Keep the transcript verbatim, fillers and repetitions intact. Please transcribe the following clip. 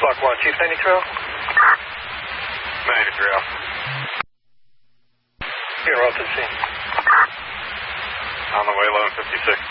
Block one, Chief ninety-three Alpha. ninety-three Alpha. You're off to the scene. On the way, eleven fifty-six.